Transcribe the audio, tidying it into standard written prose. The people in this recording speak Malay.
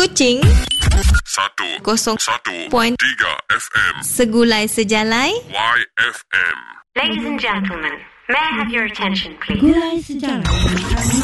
Kuching 101.3 FM. Segulai Sejalai YFM. Ladies and gentlemen, may I have your attention, please? Gulai Sejarah.